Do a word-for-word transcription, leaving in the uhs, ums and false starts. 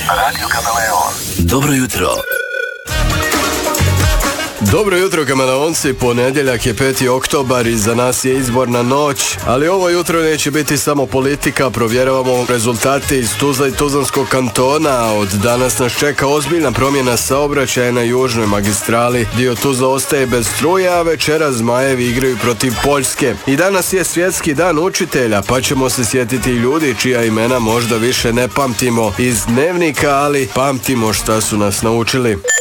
Radio Kameleon. Dobro jutro. Dobro jutro, kameleonci, ponedjeljak je peti oktobar i za nas je izborna noć, ali ovo jutro neće biti samo politika, provjeravamo rezultate iz Tuzla i Tuzlanskog kantona. Od danas nas čeka ozbiljna promjena saobraćaja na južnoj magistrali, dio Tuzla ostaje bez struje, a večera Zmajevi igraju protiv Poljske. I danas je svjetski dan učitelja, pa ćemo se sjetiti ljudi čija imena možda više ne pamtimo iz dnevnika, ali pamtimo šta su nas naučili.